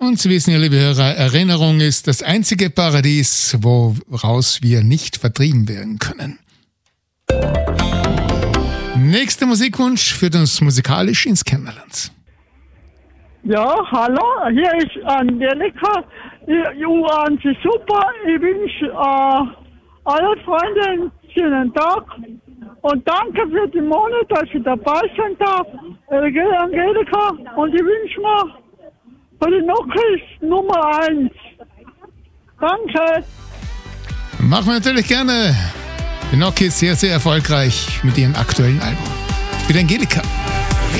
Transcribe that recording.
Und Sie wissen ja, liebe Hörer, Erinnerung ist das einzige Paradies, woraus wir nicht vertrieben werden können. Nächster Musikwunsch führt uns musikalisch ins Kämmerland. Ja, hallo, hier ist Angelika. Du Sie super. Ich wünsche alle Freunde einen schönen Tag. Und danke für die Monate, dass ich dabei sein darf. Angelika. Und ich wünsche mir für die Nokis Nummer 1. Danke. Machen wir natürlich gerne. Die Nokis sehr, sehr erfolgreich mit ihrem aktuellen Album. Mit Angelika.